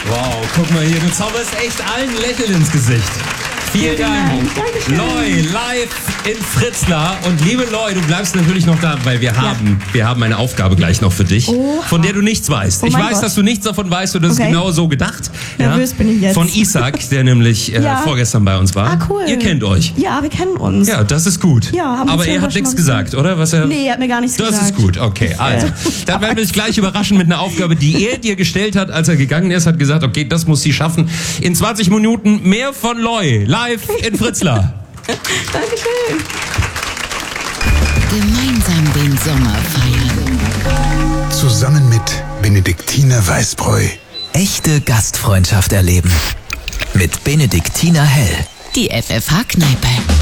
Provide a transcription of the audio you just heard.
Wow, guck mal hier, du zauberst echt allen Lächeln ins Gesicht. Vielen Dank. Loi, live in Fritzlar. Und liebe Loi, du bleibst natürlich noch da, weil wir haben eine Aufgabe gleich noch für dich, von der du nichts weißt. Ich weiß, dass du nichts davon weißt und das ist genau so gedacht. Nervös bin ich jetzt. Von Isaac, der nämlich vorgestern bei uns war. Ah, cool. Ihr kennt euch. Ja, wir kennen uns. Ja, das ist gut. Ja, haben aber uns er hat nichts gesagt, oder? Nee, er hat mir gar nichts gesagt. Das ist gut, okay. Also, dann werden wir dich gleich überraschen mit einer Aufgabe, die er dir gestellt hat, als er gegangen ist, hat gesagt, okay, das muss sie schaffen. In 20 Minuten mehr von Loi, live in Fritzlar. Dankeschön. Gemeinsam den Sommer feiern. Zusammen mit Benediktiner Weißbräu. Echte Gastfreundschaft erleben. Mit Benediktiner Hell. Die FFH-Kneipe.